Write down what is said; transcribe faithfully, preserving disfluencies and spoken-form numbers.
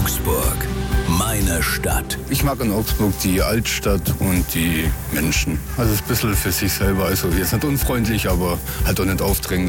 Augsburg. Meine Stadt. Ich mag in Augsburg die Altstadt und die Menschen. Also es ist ein bisschen für sich selber. Also jetzt nicht unfreundlich, aber halt auch nicht aufdringlich.